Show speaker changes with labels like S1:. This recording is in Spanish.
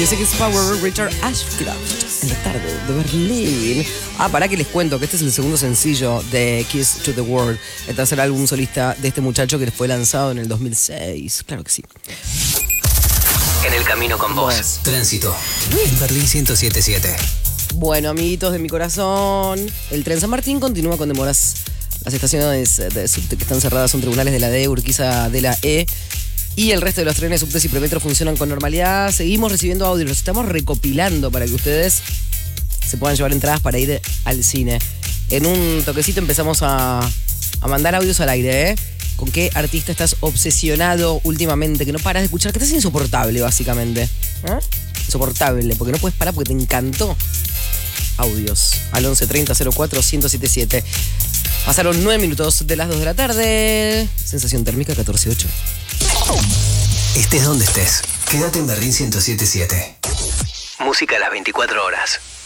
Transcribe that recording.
S1: Music is Power, Richard Ashcroft, en la tarde de Berlín. Para que les cuento que este es el segundo sencillo de Kiss to the World, el tercer álbum solista de este muchacho que fue lanzado en el 2006. Claro que sí.
S2: En el camino con vos. Tránsito. En Berlín 107.7.
S1: Bueno, amiguitos de mi corazón, el tren San Martín continúa con demoras. Las estaciones de subte que están cerradas son Tribunales de la D, Urquiza de la E. Y el resto de los trenes, subtes y premetro funcionan con normalidad. Seguimos recibiendo audios, los estamos recopilando para que ustedes se puedan llevar entradas para ir al cine. En un toquecito empezamos a mandar audios al aire, ¿eh? ¿Con qué artista estás obsesionado últimamente? Que no paras de escuchar, que estás insoportable, básicamente. Insoportable, porque no puedes parar porque te encantó. Audios al 11 30 04 1077. Pasaron 9 minutos de las 2 de la tarde. Sensación térmica 14.8.
S2: Estés donde estés, quédate en Berlín 107.7. Música a las 24 horas.